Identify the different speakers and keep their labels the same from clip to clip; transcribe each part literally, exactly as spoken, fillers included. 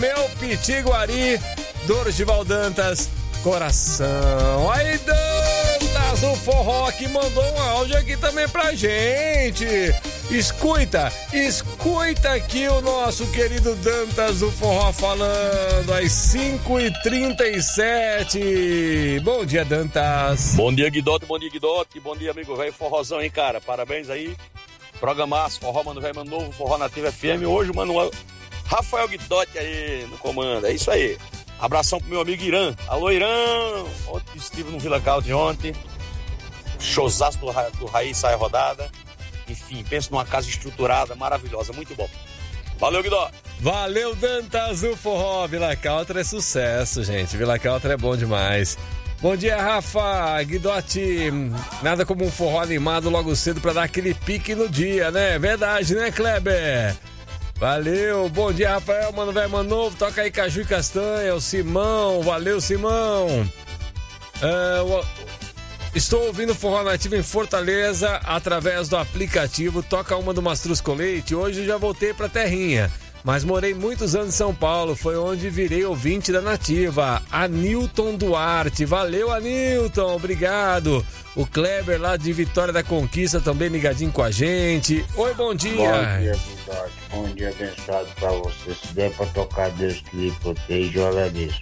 Speaker 1: meu Pitiguari, Dorival Dantas, coração. Aí, Dantas, o forró que mandou um áudio aqui também pra gente. Escuta, escuta aqui o nosso querido Dantas do forró falando às cinco e trinta e sete. Bom dia, Dantas.
Speaker 2: Bom dia, Guidote, bom dia, Guidote. Bom dia, amigo velho forrozão, hein, cara. Parabéns aí. Programaço, forró, mano velho, mano novo, forró Nativa F M. Hoje, mano, Rafael Guidote aí no comando. É isso aí. Abração pro meu amigo Irã. Alô, Irã. Ontem estive no Vila Calde ontem. Showzaço do, Ra- do Raiz Sai Rodada. Enfim, penso numa casa estruturada, maravilhosa, muito bom. Valeu, Guidote.
Speaker 1: Valeu, Dantas, o forró. Vila Caltra é sucesso, gente. Vila Caltra é bom demais. Bom dia, Rafa. Guidote, nada como um forró animado logo cedo pra dar aquele pique no dia, né? Verdade, né, Kleber? Valeu. Bom dia, Rafael. Mano velho, mano novo. Toca aí Caju e Castanha. O Simão. Valeu, Simão. É, o... Estou ouvindo Forró Nativa em Fortaleza através do aplicativo Toca Uma do Mastruz com Leite. Hoje já voltei pra terrinha, mas morei muitos anos em São Paulo. Foi onde virei ouvinte da Nativa. Anilton Duarte. Valeu, Anilton. Obrigado. O Kleber lá de Vitória da Conquista também ligadinho com a gente. Oi, bom dia.
Speaker 3: Bom dia, Guidote. Bom dia abençoado pra você. Se der pra tocar Deus que lhe protege, eu agradeço.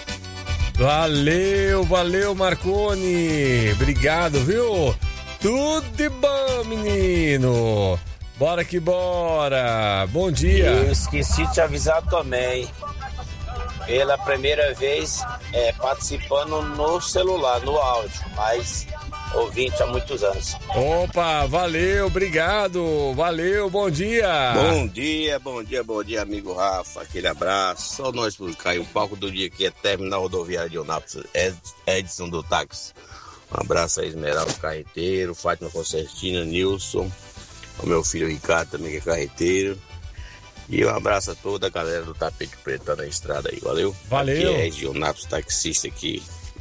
Speaker 1: Valeu, valeu, Marconi. Obrigado, viu? Tudo de bom, menino. Bora que bora. Bom dia.
Speaker 4: Eu esqueci de te avisar também. Pela primeira vez é, participando no celular, no áudio, mas ouvinte há muitos anos.
Speaker 1: Opa, valeu, obrigado. Valeu, bom dia.
Speaker 2: Bom dia, bom dia, bom dia, amigo Rafa. Aquele abraço. Só nós por cair. O palco do dia aqui é terminal rodoviário de Eunápolis, Edson do Táxi. Um abraço a Esmeralda Carreteiro, Fátima Concertina, Nilson, o meu filho Ricardo também que é carreteiro. E um abraço a toda a galera do Tapete Preto na estrada aí, valeu?
Speaker 1: Valeu.
Speaker 2: Aqui é de Eunápolis, taxista aqui.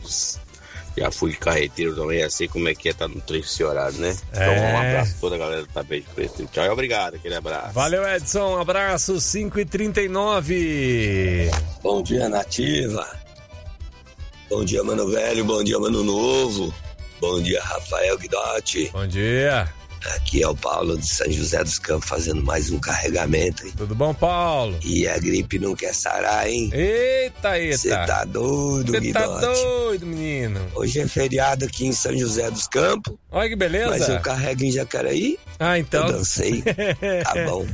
Speaker 2: Já fui carreteiro também, já sei como é que é estar no trecho esse horário, né?
Speaker 1: É.
Speaker 2: Então um abraço a toda a galera do Tapete Preto. Tchau e obrigado, aquele abraço.
Speaker 1: Valeu, Edson, um abraço, cinco e trinta e nove.
Speaker 5: Bom dia, Nativa. Bom dia, Mano Velho. Bom dia, Mano Novo. Bom dia, Rafael Guidote.
Speaker 1: Bom dia.
Speaker 5: Aqui é o Paulo de São José dos Campos fazendo mais um carregamento, hein?
Speaker 1: Tudo bom, Paulo?
Speaker 5: E a gripe não quer sarar, hein?
Speaker 1: Eita, eita.
Speaker 5: Você tá doido,
Speaker 1: Cê
Speaker 5: Guidote?
Speaker 1: tá doido, menino.
Speaker 5: Hoje é feriado aqui em São José dos Campos.
Speaker 1: Olha que beleza.
Speaker 5: Mas eu carrego em Jacareí.
Speaker 1: Ah, então.
Speaker 5: Eu dancei. Tá bom.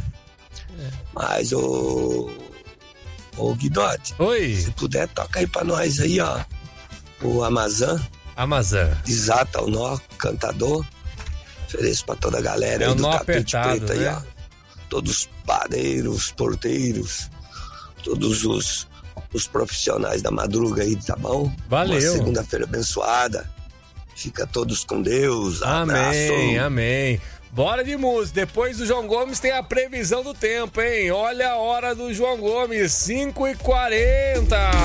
Speaker 5: Mas o... Ô, Guidote.
Speaker 1: Oi.
Speaker 5: Se puder, toca aí pra nós aí, ó. O Amazã.
Speaker 1: Amazã.
Speaker 5: Desata o nó, cantador. Ofereço pra toda a galera
Speaker 1: é
Speaker 5: aí
Speaker 1: um
Speaker 5: do
Speaker 1: nó
Speaker 5: Tapete
Speaker 1: apertado,
Speaker 5: Preto
Speaker 1: né?
Speaker 5: aí, ó. Todos os padeiros, porteiros, todos os, os profissionais da madruga aí, tá bom?
Speaker 1: Valeu.
Speaker 5: Uma segunda-feira abençoada. Fica todos com Deus.
Speaker 1: Amém,
Speaker 5: Abraço.
Speaker 1: amém. Bora de música. Depois do João Gomes tem a previsão do tempo, hein? Olha a hora do João Gomes, cinco e quarenta.